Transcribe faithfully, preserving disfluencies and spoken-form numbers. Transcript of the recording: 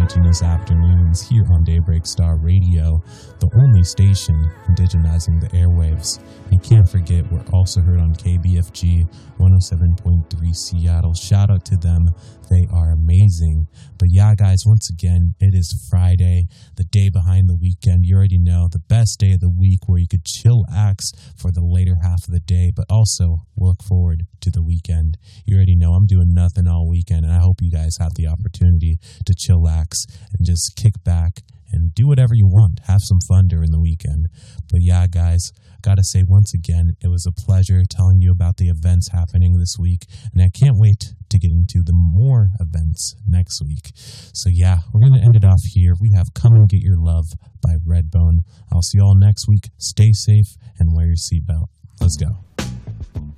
indigenous afternoons here on Daybreak Star Radio, the only station indigenizing the airwaves. You can't forget, we're also heard on K B F G one oh seven point three Seattle. Shout out to them. They are amazing. But yeah, guys, once again, it is Friday, the day behind the weekend. You already know, the best day of the week where you could chillax for the later half of the day, but also look forward to the weekend. You already know I'm doing nothing all weekend, and I hope you guys have the opportunity to chillax and just kick back and do whatever you want. Have some fun during the weekend. But yeah, guys, gotta say once again, it was a pleasure telling you about the events happening this week, and I can't wait to get into the more events next week. So yeah, we're gonna end it off here. We have Come and Get Your Love by Redbone. I'll see you all next week. Stay safe and wear your seatbelt. Let's go.